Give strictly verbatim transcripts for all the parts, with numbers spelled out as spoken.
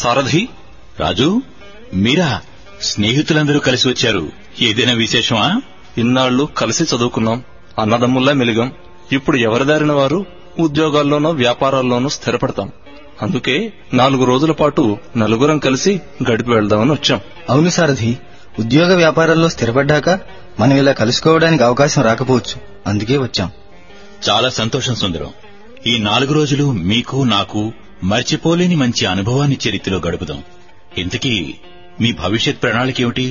సారథి. రాజు, మీరా? స్నేహితులందరూ కలిసి వచ్చారు. ఏదైనా విశేషమా? ఇన్నాళ్లు కలిసి చదువుకున్నాం, అన్నదమ్ముల్లా మెలిగాం. ఇప్పుడు ఎవరిదారిన వారు ఉద్యోగాల్లోనో వ్యాపారాల్లోనూ స్థిరపడతాం. అందుకే నాలుగు రోజుల పాటు నలుగురం కలిసి గడిపి వెళ్దామని వచ్చాం. అవును సారథి, ఉద్యోగ వ్యాపారాల్లో స్థిరపడ్డాక మనం ఇలా కలుసుకోవడానికి అవకాశం రాకపోవచ్చు, అందుకే వచ్చాం. చాలా సంతోషం సుందరం. ఈ నాలుగు రోజులు మీకు నాకు మర్చిపోలేని మంచి అనుభవాన్ని చరిత్రలో గడుపుదాం. ఇంతకీ మీ భవిష్యత్ ప్రణాళిక ఏమిటి?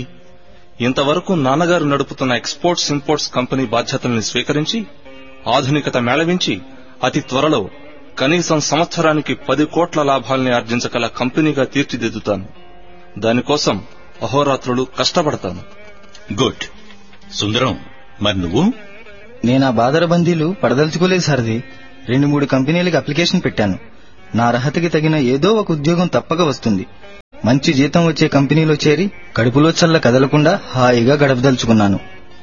ఇంతవరకు నాన్నగారు నడుపుతున్న ఎక్స్పోర్ట్స్ ఇంపోర్ట్స్ కంపెనీ బాధ్యతల్ని స్వీకరించి ఆధునికత మేళవించి అతి త్వరలో కనీసం సంవత్సరానికి పది కోట్ల లాభాల్ని ఆర్జించగల కంపెనీగా తీర్చిదిద్దుతాను. దానికోసం అహోరాత్రులు కష్టపడతాను. గుడ్. సుందరం, మరి నువ్వు? నేను ఆ బాదరబందీలు పడదలుచుకోలేదు సారథి. రెండు మూడు కంపెనీలకు అప్లికేషన్ పెట్టాను. నా అర్హతకి తగిన ఏదో ఒక ఉద్యోగం తప్పక వస్తుంది. మంచి జీతం వచ్చే కంపెనీలో చేరి కడుపులో చల్ల కదలకుండా హాయిగా గడపదలుచుకున్నాను.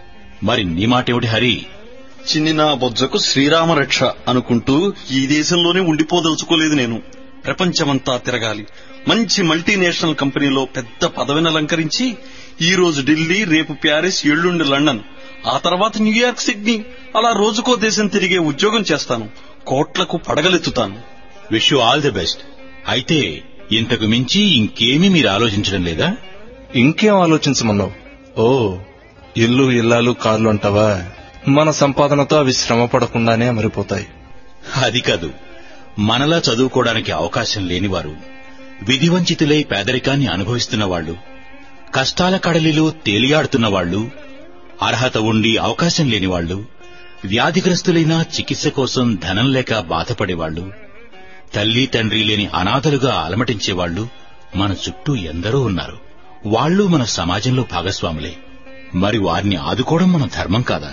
మరి నీ మాటేమిటి హరి? చిన్ని నా బొజ్జకు శ్రీరామరక్ష అనుకుంటూ ఈ దేశంలోనే ఉండిపోదలుచుకోలేదు. నేను ప్రపంచమంతా తిరగాలి. మంచి మల్టీనేషనల్ కంపెనీలో పెద్ద పదవిని అలంకరించి ఈ రోజు ఢిల్లీ, రేపు ప్యారిస్, ఎల్లుండి లండన్, ఆ తర్వాత న్యూయార్క్, సిడ్నీ, అలా రోజుకో దేశం తిరిగే ఉద్యోగం చేస్తాను. కోట్లకు పడగలెత్తుతాను. Wish you all the best. అయితే ఇంతకు మించి ఇంకేమీ మీరు ఆలోచించడం లేదా? ఇంకేం ఆలోచించమన్నావు? ఓ, ఇల్లు, ఇల్లాలు, కార్లు అంటావా? మన సంపాదనతో అవి శ్రమ పడకుండానే అమరిపోతాయి. అది కాదు, మనలా చదువుకోవడానికి అవకాశం లేనివారు, విధివంచితులై పేదరికాన్ని అనుభవిస్తున్న వాళ్లు, కష్టాల కడలిలో తేలియాడుతున్న వాళ్లు, అర్హత ఉండి అవకాశం లేనివాళ్లు, వ్యాధిగ్రస్తులైన చికిత్స కోసం ధనం లేక బాధపడేవాళ్లు, తల్లి తండ్రి లేని అనాథలుగా అలమటించేవాళ్లు మన చుట్టూ ఎందరో ఉన్నారు. వాళ్లు మన సమాజంలో భాగస్వాములే. మరి వారిని ఆదుకోవడం మన ధర్మం కాదా?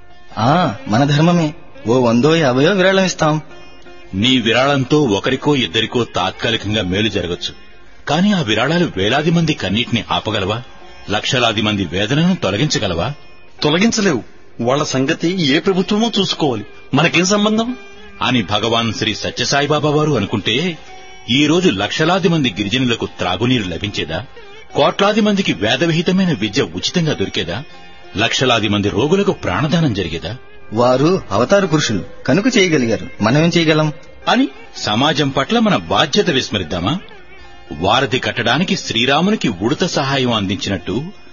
ఆ మన ధర్మమే. ఓ వందో యాభయో విరాళం ఇస్తాం. నీ విరాళంతో ఒకరికో ఇద్దరికో తాత్కాలికంగా మేలు జరగచ్చు. కాని ఆ విరాళాలు వేలాది మంది కన్నీటిని ఆపగలవా? లక్షలాది మంది వేదనను తొలగించగలవా? తొలగించలేవు. వాళ్ల సంగతి ఏ ప్రభుత్వమో చూసుకోవాలి, మనకేం సంబంధం అని భగవాన్ శ్రీ సత్యసాయిబాబా వారు అనుకుంటే ఈ రోజు లక్షలాది మంది గిరిజనులకు త్రాగునీరు లభించేదా? కోట్లాది మందికి వేదవిహితమైన విద్య ఉచితంగా దొరికేదా? లక్షలాది మంది రోగులకు ప్రాణదానం జరిగేదా? వారు అవతార పురుషులు కనుక చేయగలిగారు, మనమేం చేయగలం అని సమాజం పట్ల మన బాధ్యత విస్మరిద్దామా? వారధి కట్టడానికి శ్రీరామునికి ఉడత సహాయం అందించినట్టు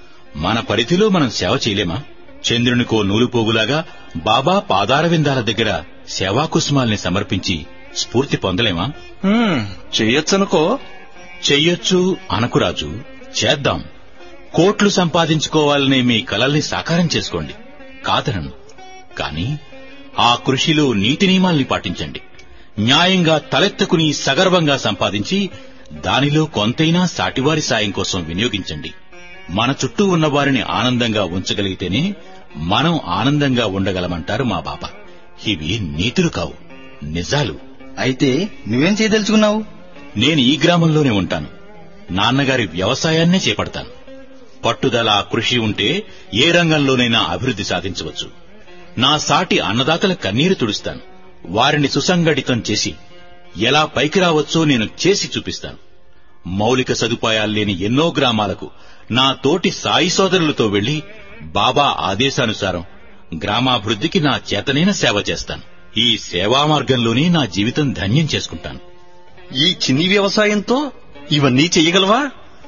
మన పరిధిలో మనం సేవ చేయలేమా? చంద్రునికో నూలుపోగులాగా బాబా పాదారవిందాల దగ్గర సేవాకుసుమాల్ని సమర్పించి స్ఫూర్తి పొందలేమా? చెయ్యొచ్చనుకో. చెయ్యొచ్చు అనకురాజు, చేద్దాం. కోట్లు సంపాదించుకోవాలనే మీ కలల్ని సాకారం చేసుకోండి, కాదనను. కాని ఆ కృషిలో నీతి నియమాల్ని పాటించండి. న్యాయంగా తలెత్తకుని సగర్వంగా సంపాదించి దానిలో కొంతైనా సాటివారి సాయం కోసం వినియోగించండి. మన చుట్టూ ఉన్న వారిని ఆనందంగా ఉంచగలిగితేనే మనం ఆనందంగా ఉండగలమంటారు మా బాబా. ఇవి నీతులు కావు, నిజాలు. అయితే నువ్వేం చేయదలుచుకున్నావు? నేను ఈ గ్రామంలోనే ఉంటాను. నాన్నగారి వ్యవసాయాన్నే చేపడతాను. పట్టుదల, కృషి ఉంటే ఏ రంగంలోనైనా అభివృద్ధి సాధించవచ్చు. నా సాటి అన్నదాతల కన్నీరు తుడుస్తాను. వారిని సుసంఘటితం చేసి ఎలా పైకి రావచ్చో నేను చేసి చూపిస్తాను. మౌలిక సదుపాయాల్లేని ఎన్నో గ్రామాలకు నా తోటి సాయి సోదరులతో వెళ్లి బాబా ఆదేశానుసారం గ్రామాభివృద్ధికి నా చేతనైన సేవ చేస్తాను. ఈ సేవా మార్గంలోనే నా జీవితం ధన్యం చేసుకుంటాను. ఈ చిన్ని వ్యవసాయంతో ఇవన్నీ చెయ్యగలవా?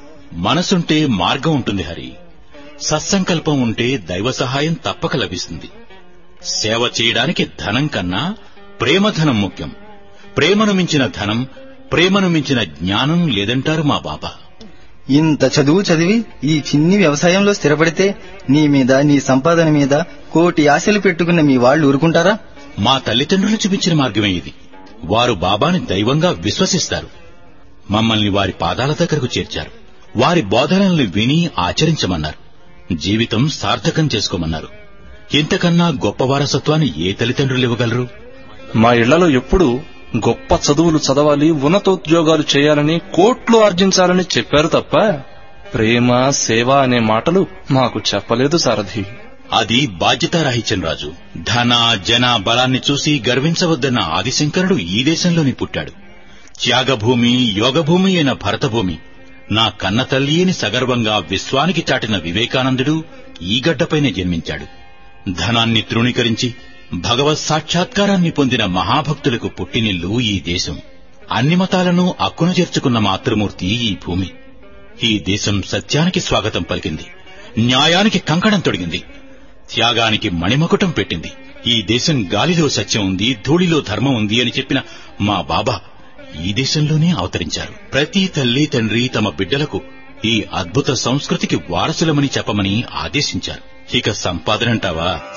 మనసుంటే మార్గం ఉంటుంది హరి. సత్సంకల్పం ఉంటే దైవ సహాయం తప్పక లభిస్తుంది. సేవ చేయడానికి ధనం కన్నా ప్రేమధనం ముఖ్యం. ప్రేమను మించిన ధనం, ప్రేమను మించిన జ్ఞానం లేదంటారు మా బాబా. ఇంత చదువు చదివి ఈ చిన్ని వ్యవసాయంలో స్థిరపడితే నీ మీద, నీ సంపాదన మీద కోటి ఆశలు పెట్టుకున్న మీ వాళ్లు ఊరుకుంటారా? మా తల్లిదండ్రులు చూపించిన మార్గమే ఇది. వారు బాబాని దైవంగా విశ్వసిస్తారు. మమ్మల్ని వారి పాదాల దగ్గరకు చేర్చారు. వారి బోధనల్ని విని ఆచరించమన్నారు. జీవితం సార్థకం చేసుకోమన్నారు. ఇంతకన్నా గొప్ప వారసత్వాన్ని ఏ తల్లిదండ్రులు ఇవ్వగలరు? మా ఇళ్లలో ఎప్పుడూ గొప్ప చదువులు చదవాలి, ఉన్నతోద్యోగాలు చేయాలని, కోట్లు ఆర్జించాలని చెప్పారు తప్ప ప్రేమ, సేవ అనే మాటలు మాకు చెప్పలేదు సారథి. అది బాధ్యతారాహిత్యం రాజు. ధన జన బలాన్ని చూసి గర్వించవద్దన్న ఆదిశంకరుడు ఈ దేశంలోనే పుట్టాడు. త్యాగభూమి యోగభూమి అయిన భరతభూమి, నా కన్న తల్లి అని సగర్వంగా విశ్వానికి చాటిన వివేకానందుడు ఈ గడ్డపైనే జన్మించాడు. ధనాన్ని తృణీకరించి భగవత్ సాక్షాత్కారాన్ని పొందిన మహాభక్తులకు పుట్టినిల్లు ఈ దేశం. అన్ని మతాలను అక్కున చేర్చుకున్న మాతృమూర్తి ఈ భూమి. ఈ దేశం సత్యానికి స్వాగతం పలికింది, న్యాయానికి కంకణం తొడిగింది, త్యాగానికి మణిమకుటం పెట్టింది. ఈ దేశం గాలిలో సత్యం ఉంది, ధూళిలో ధర్మం ఉంది అని చెప్పిన మా బాబా ఈ దేశంలోనే అవతరించారు. ప్రతి తల్లి తండ్రి తమ బిడ్డలకు ఈ అద్భుత సంస్కృతికి వారసులమని చెప్పమని ఆదేశించారు. ఇక సంపాదనంటావా?